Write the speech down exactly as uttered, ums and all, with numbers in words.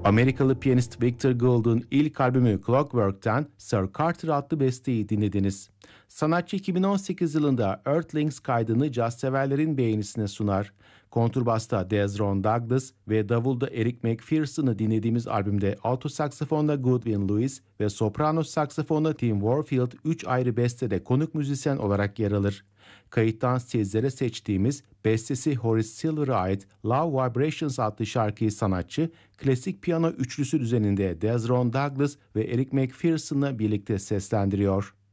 Amerikalı piyanist Victor Gould'un ilk albümü Clockwork'tan Sir Carter adlı besteyi dinlediniz. Sanatçı iki bin on sekiz yılında Earthlings kaydını caz severlerin beğenisine sunar. Kontrbasta Desron Douglas ve davulda Eric McPherson'ı dinlediğimiz albümde alto saksafonda Goodwin Lewis ve soprano saksafonda Tim Warfield üç ayrı bestede konuk müzisyen olarak yer alır. Kayıttan sizlere seçtiğimiz bestesi Horace Silver'a ait Love Vibrations adlı şarkıyı sanatçı klasik piyano üçlüsü düzeninde Desron Douglas ve Eric McPherson'la birlikte seslendiriyor.